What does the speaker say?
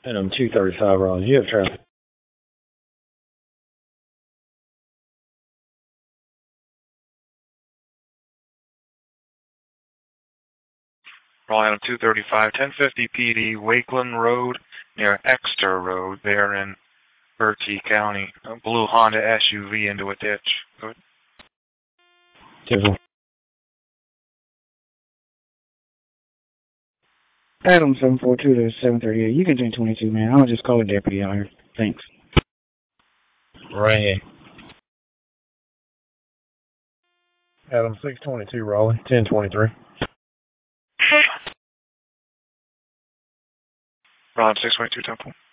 Adam 235 Raleigh. You have traffic. Raleigh Adam 235, 1050 PD, Wakeland Road, near Exeter Road, there in Bertie County. A blue Honda SUV into a ditch. Good. Typical. Adam 742 to 738. You can drink 22, man. I'll just call a deputy out here. Thanks. Right. Adam 622 Raleigh. 1023. Raleigh 622 Temple.